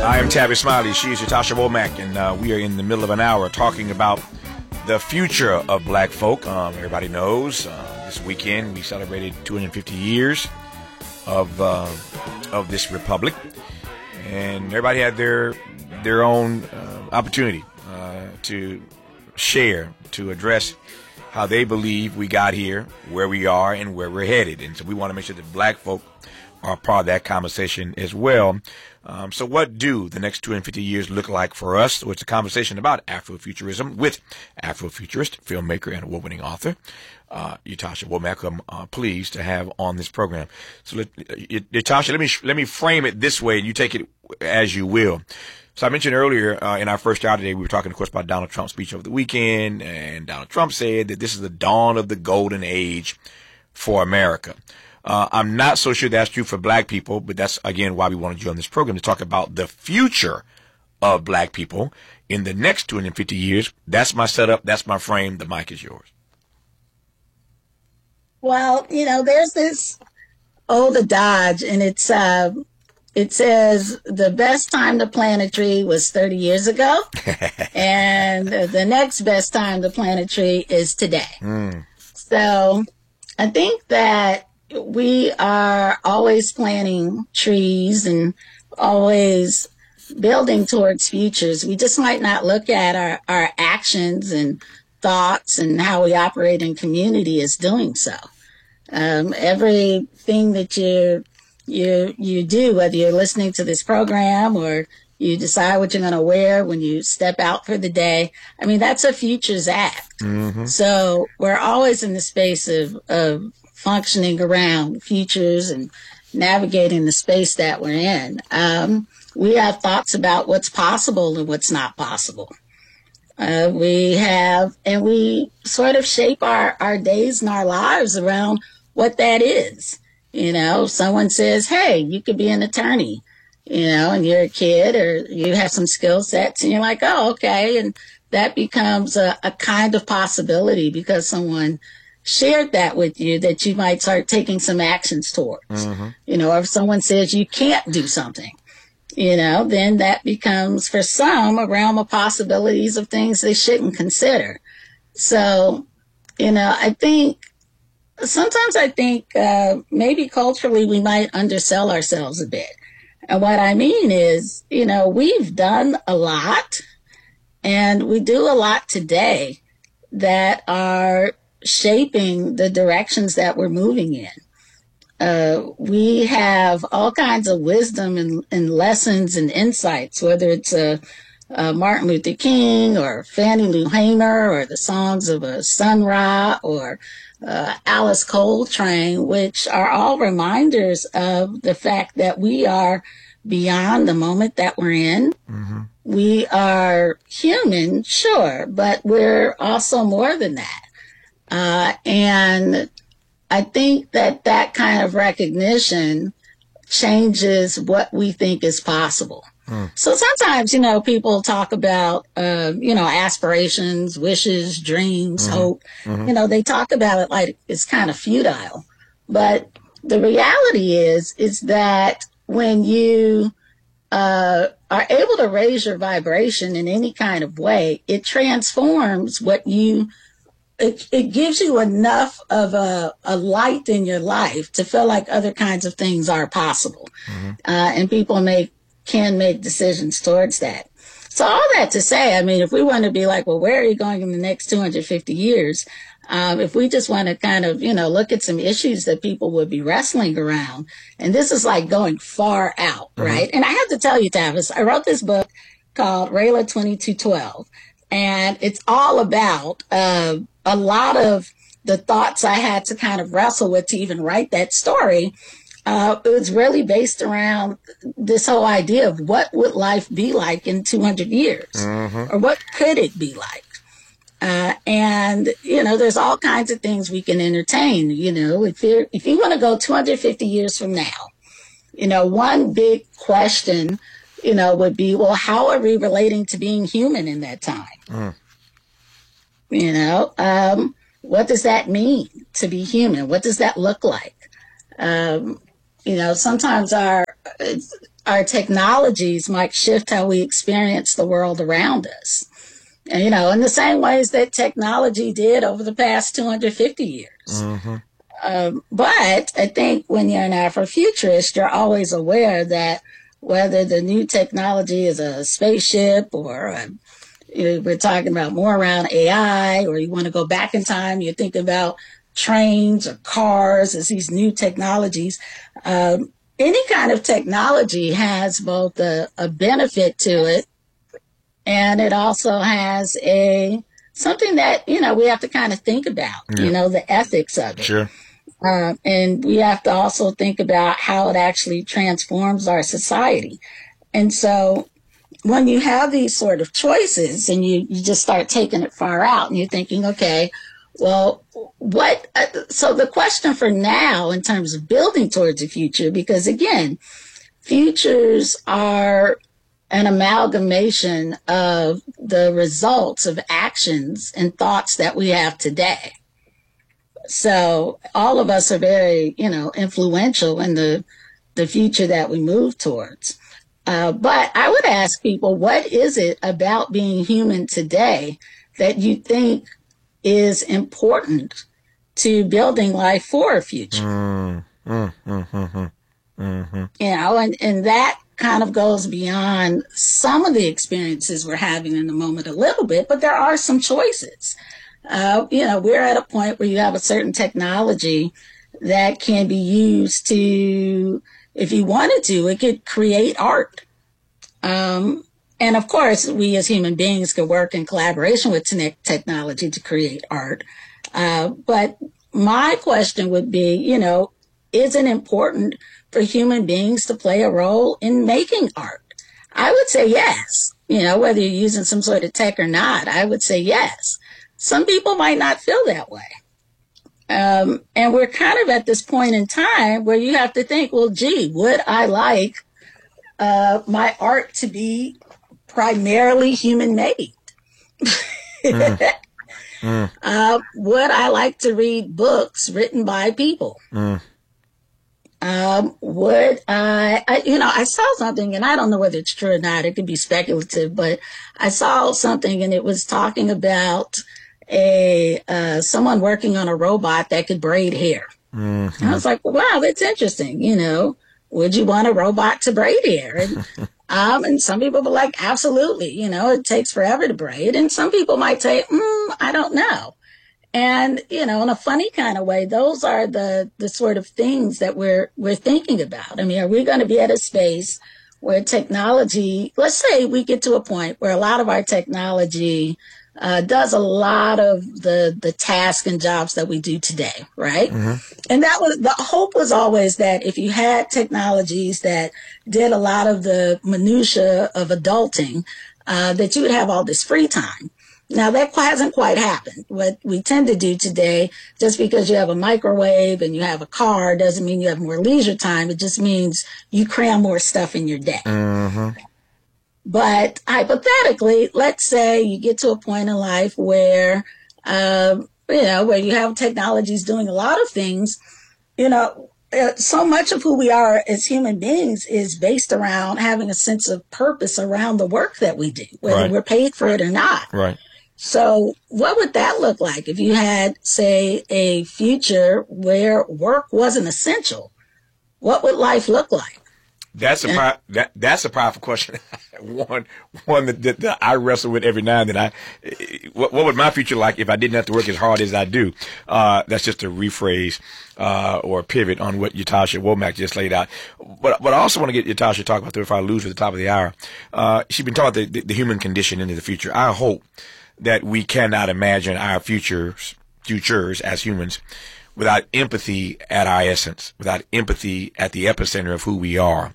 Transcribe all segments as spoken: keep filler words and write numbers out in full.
I am Tabby Smiley. She is Yatasha Womack, and uh, we are in the middle of an hour talking about the future of black folk. Um, everybody knows uh, this weekend we celebrated two hundred fifty years of uh, of this republic, and everybody had their their own uh, opportunity uh, to share, to address how they believe we got here, where we are, and where we're headed. And so we want to make sure that black folk are part of that conversation as well. Um, so what do the next two hundred fifty years look like for us? So it's a conversation about Afrofuturism with Afrofuturist, filmmaker, and award-winning author, uh, Yatasha Womack. I'm uh, pleased to have on this program. So, let, Yatasha, let me let me frame it this way, and you take it as you will. So I mentioned earlier uh, in our first hour today, we were talking, of course, about Donald Trump's speech over the weekend, and Donald Trump said that this is the dawn of the golden age for America. Uh, I'm not so sure that's true for black people, but that's, again, why we wanted you on this program to talk about the future of black people in the next two hundred fifty years. That's my setup. That's my frame. The mic is yours. Well, you know, there's this old adage, and it's, uh, it says the best time to plant a tree was thirty years ago, and the next best time to plant a tree is today. Mm. So I think that we are always planting trees and always building towards futures. We just might not look at our, our actions and thoughts and how we operate in community as doing so. Um, everything that you you you do, whether you're listening to this program or you decide what you're going to wear when you step out for the day, I mean, that's a futures act. Mm-hmm. So we're always in the space of, of functioning around futures and navigating the space that we're in. Um, we have thoughts about what's possible and what's not possible. Uh, we have, and we sort of shape our, our days and our lives around what that is. You know, someone says, hey, you could be an attorney, you know, and you're a kid or you have some skill sets and you're like, oh, okay. And that becomes a, a kind of possibility because someone shared that with you that you might start taking some actions towards. Mm-hmm. You know, or if someone says you can't do something, you know, then that becomes for some a realm of possibilities of things they shouldn't consider. So, you know, I think sometimes I think uh, maybe culturally we might undersell ourselves a bit. And what I mean is, you know, we've done a lot and we do a lot today that are shaping the directions that we're moving in. Uh, we have all kinds of wisdom and, and lessons and insights, whether it's a, a Martin Luther King or Fannie Lou Hamer or the songs of a Sun Ra or uh, Alice Coltrane, which are all reminders of the fact that we are beyond the moment that we're in. Mm-hmm. We are human, sure, but we're also more than that. Uh, and I think that that kind of recognition changes what we think is possible. Mm. So sometimes, you know, people talk about, uh, you know, aspirations, wishes, dreams, mm-hmm. hope. Mm-hmm. You know, they talk about it like it's kind of futile. But the reality is, is that when you uh, are able to raise your vibration in any kind of way, it transforms what you It, it gives you enough of a, a light in your life to feel like other kinds of things are possible. Mm-hmm. Uh, and people make, can make decisions towards that. So all that to say, I mean, if we want to be like, well, where are you going in the next two hundred fifty years? Um, if we just want to kind of, you know, look at some issues that people would be wrestling around, and this is like going far out, mm-hmm. right? And I have to tell you, Tavis, I wrote this book called Rayla twenty-two twelve, and it's all about uh, a lot of the thoughts I had to kind of wrestle with to even write that story. Uh, it was really based around this whole idea of what would life be like in two hundred years, mm-hmm. or what could it be like? Uh, and, you know, there's all kinds of things we can entertain. You know, if you're, if you want to go two hundred fifty years from now, you know, one big question, you know, would be, well, how are we relating to being human in that time? Mm. You know, um, what does that mean to be human? What does that look like? Um, you know, sometimes our, our technologies might shift how we experience the world around us. And, you know, in the same ways that technology did over the past two hundred fifty years. Mm-hmm. Um, but I think when you're an Afrofuturist, you're always aware that whether the new technology is a spaceship or a, you know, we're talking about more around A I, or you want to go back in time, you think about trains or cars as these new technologies. Um, any kind of technology has both a, a benefit to it, and it also has a something that, you know, we have to kind of think about, yeah. you know, the ethics of it. Sure. Um, and we have to also think about how it actually transforms our society. And so when you have these sort of choices and you, you just start taking it far out and you're thinking, okay, well, what, uh, so the question for now in terms of building towards the future, because again, futures are an amalgamation of the results of actions and thoughts that we have today. So all of us are very, you know, influential in the, the future that we move towards. Uh, but I would ask people, what is it about being human today that you think is important to building life for a future? Mm, mm, mm, mm, mm-hmm. You know, and, and that kind of goes beyond some of the experiences we're having in the moment a little bit, but there are some choices. Uh, you know, we're at a point where you have a certain technology that can be used to, if you wanted to, it could create art. Um, and of course, we as human beings could work in collaboration with te- technology to create art. Uh, but my question would be, you know, is it important for human beings to play a role in making art? I would say yes. You know, whether you're using some sort of tech or not, I would say yes. Some people might not feel that way. Um, and we're kind of at this point in time where you have to think, well, gee, would I like uh, my art to be primarily human made? mm. Mm. Uh, would I like to read books written by people? Mm. Um, would I, I, you know, I saw something, and I don't know whether it's true or not. It could be speculative, but I saw something, and it was talking about a uh, someone working on a robot that could braid hair. Mm-hmm. I was like, wow, that's interesting. You know, would you want a robot to braid hair? And, um, and some people were like, absolutely. You know, it takes forever to braid. And some people might say, mm, I don't know. And, you know, in a funny kind of way, those are the, the sort of things that we're, we're thinking about. I mean, are we going to be at a space where technology, let's say we get to a point where a lot of our technology Uh, does a lot of the the tasks and jobs that we do today, right? Mm-hmm. And that was, the hope was always that if you had technologies that did a lot of the minutia of adulting, uh, that you would have all this free time. Now, that hasn't quite happened. What we tend to do today, just because you have a microwave and you have a car, doesn't mean you have more leisure time. It just means you cram more stuff in your day. Mm-hmm. But hypothetically, let's say you get to a point in life where, um, you know, where you have technologies doing a lot of things. You know, uh, so much of who we are as human beings is based around having a sense of purpose around the work that we do, whether right. we're paid for it or not. Right. So what would that look like if you had, say, a future where work wasn't essential? What would life look like? That's a pro- that that's a powerful question. one one that, that, that I wrestle with every now and then. I what, what would my future like if I didn't have to work as hard as I do? Uh, that's just a rephrase uh, or a pivot on what Ytasha Womack just laid out. But but I also want to get Ytasha to talk about if I lose at the top of the hour. Uh, she's been talking about the, the, the human condition into the future. I hope that we cannot imagine our futures futures as humans without empathy at our essence, without empathy at the epicenter of who we are.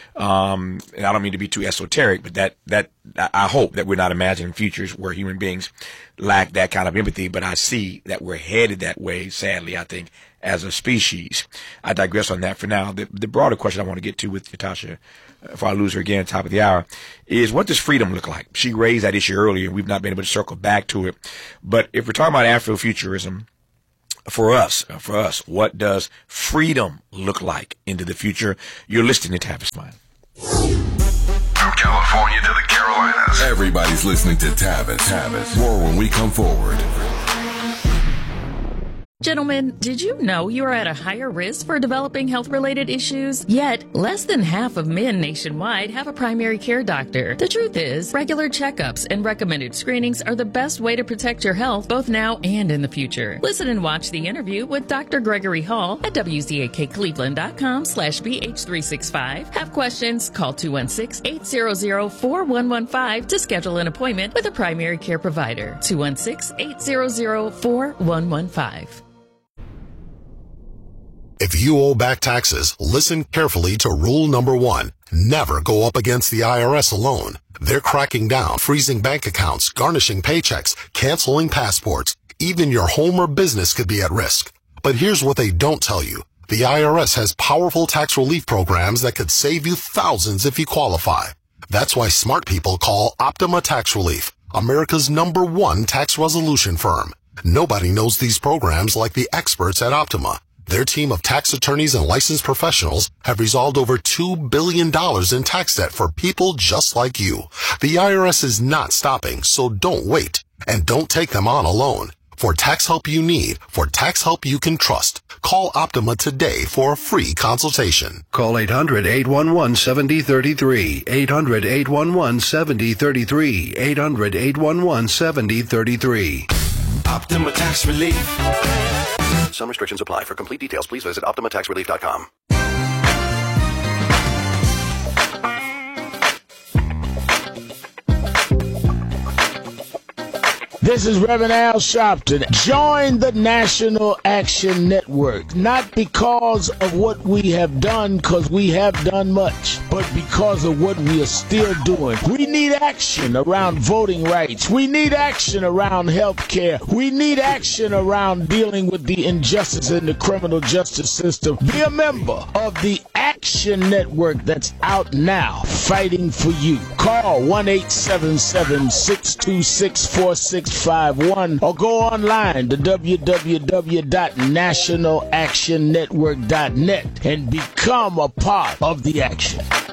Um, and I don't mean to be too esoteric, but that, that, I hope that we're not imagining futures where human beings lack that kind of empathy, but I see that we're headed that way, sadly, I think, as a species. I digress on that for now. The, the broader question I want to get to with Ytasha, if I lose her again, top of the hour, is what does freedom look like? She raised that issue earlier. We've not been able to circle back to it. But if we're talking about Afrofuturism, for us, for us, what does freedom look like into the future? You're listening to Tavis Smile. From California to the Carolinas, everybody's listening to Tavis. Tavis. More when we come forward. Gentlemen, did you know you are at a higher risk for developing health-related issues? Yet, less than half of men nationwide have a primary care doctor. The truth is, regular checkups and recommended screenings are the best way to protect your health both now and in the future. Listen and watch the interview with Doctor Gregory Hall at W Z A K Cleveland dot com slash B H three sixty-five. Have questions? Call two one six, eight hundred, four one one five to schedule an appointment with a primary care provider. two one six, eight hundred, four one one five. If you owe back taxes, listen carefully to rule number one. Never go up against the I R S alone. They're cracking down, freezing bank accounts, garnishing paychecks, canceling passports. Even your home or business could be at risk. But here's what they don't tell you. The I R S has powerful tax relief programs that could save you thousands if you qualify. That's why smart people call Optima Tax Relief, America's number one tax resolution firm. Nobody knows these programs like the experts at Optima. Their team of tax attorneys and licensed professionals have resolved over two billion dollars in tax debt for people just like you. The I R S is not stopping, so don't wait. And don't take them on alone. For tax help you need, for tax help you can trust, call Optima today for a free consultation. Call eight hundred, eight one one, seven zero three three, eight hundred, eight one one, seven zero three three, eight hundred, eight one one, seven zero three three. Optima Tax Relief. Some restrictions apply. For complete details, please visit Optima Tax Relief dot com. This is Reverend Al Sharpton. Join the National Action Network, not because of what we have done, because we have done much, but because of what we are still doing. We need action around voting rights. We need action around health care. We need action around dealing with the injustice in the criminal justice system. Be a member of the Action Network that's out now, fighting for you. Call one eight seven seven, six two six, four six five one or go online to w w w dot national action network dot net and become a part of the action.